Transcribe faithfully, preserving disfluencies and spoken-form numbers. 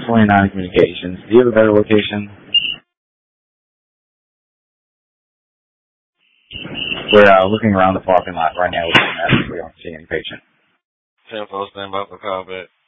twenty-nine Communications. Do you have a better location? We're uh, looking around the parking lot right now. We don't see any patient. ten four, stand by for call back.